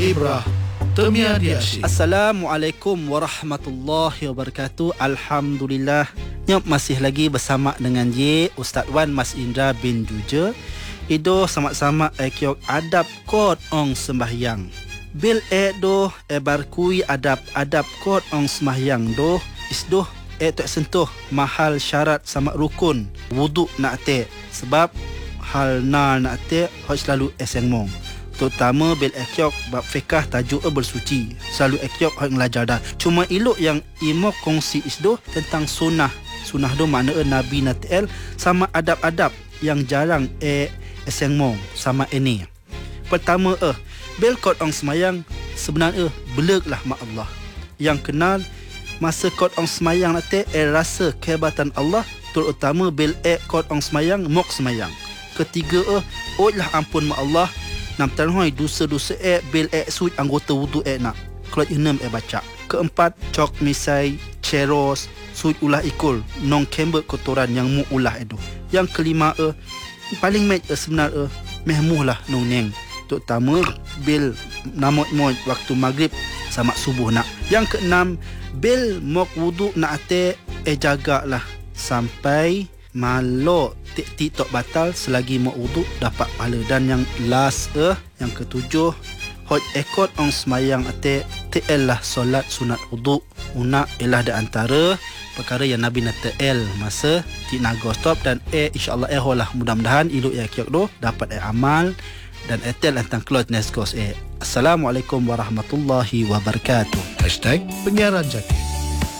Ibrah Temia Diasyik. Assalamualaikum warahmatullahi wabarakatuh. Alhamdulillah. Nyop masih lagi bersama dengan Ustaz Wan Mas Indra bin Juja. Ido sama-sama ekyok adab kod ong sembahyang. Bil do barkui adab kod ong sembahyang do isdo tak sentuh mahal syarat sama rukun wudu nak te sebab hal na nak te harus selalu esengmong. Terutama bil ekyok bab fiqah tajuk bersuci. Selalu ekyok hang ngelajar dah. Cuma ilok yang imok kongsi isdo tentang sunnah. Sunnah do makna Nabi Natal sama adab-adab yang jarang esengmong sama ini. Pertama bil kod ong semayang sebenarnya beleglah mak Allah. Yang kenal masa kod ong semayang nanti rasa kehebatan Allah terutama bil kod ong semayang mok semayang. Ketiga lah ampun mak Allah. Nam tanhoi dosa-dosa bil suit anggota wudu nak. Kalau enam baca. Keempat cok misai ceros suit ulah ikul nong kembek kotoran yang mu ulah itu. Yang kelima paling sebenarnya mehmuh lah nong neng. Terutama bil namot-mot waktu maghrib sama subuh nak. Yang keenam bil mok wudu nak jagalah sampai malo tik tok batal selagi mau wudu dapat pahala. Dan yang last yang ketujuh hoj ekot ong semayang TL lah solat sunat wudu una ialah di antara perkara yang Nabi Natal masa ti nago stop. Dan insyaallah lah mudah-mudahan iluk ya kiok do dapat amal dan etel tentang close next course. Assalamualaikum warahmatullahi wabarakatuh. #penyiaran jati.